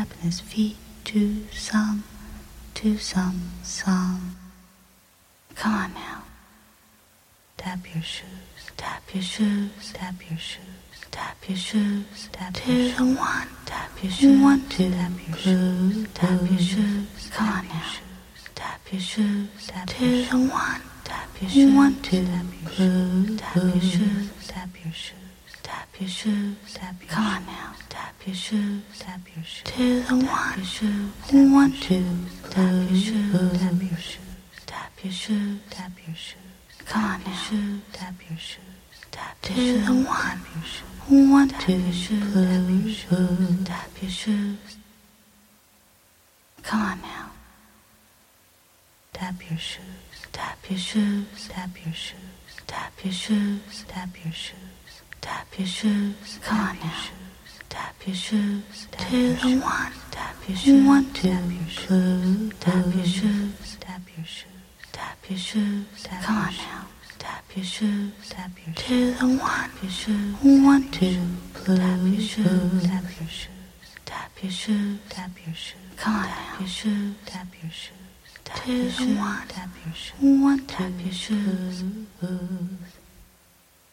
tapping his feet to some song. Come on now. Tap your shoes, tap your shoes, tap your shoes, tap your shoes, tap your shoes. 2 and 1, tap your shoes, 1, 2, tap your shoes, tap your shoes. Come on now. Tap your shoes, tap 2 and 1, tap your shoes, 1, 2, tap your shoes, tap your shoes, tap your shoes. Tap your shoes, tap your shoes. Come on now. Tap your shoes, tap your shoes. 2 and 1, your shoes, 1, 2, tap your shoes, tap your shoes. Tap your shoes, tap your shoes. Come on now. Shoes, tap your shoes. Tap 2 and 1, your shoes, 1, 2, your shoes, tap your shoes. Tap your shoes. Come on now. Tap your shoes, tap your shoes, tap your shoes. Tap your shoes, tap your shoes. Tap your shoes, come on now. Tap your shoes, 2 and 1, tap your shoes, 1, 2, tap your shoes, tap your shoes, tap your shoes, tap your shoes, come on now. Tap your shoes, tap your 2 and 1, your shoes, 1, 2, tap your shoes, tap your shoes, tap your shoes, tap your shoes, come on now. Your shoes, tap your shoes, 2 and 1, tap your shoes, 1, tap your shoes.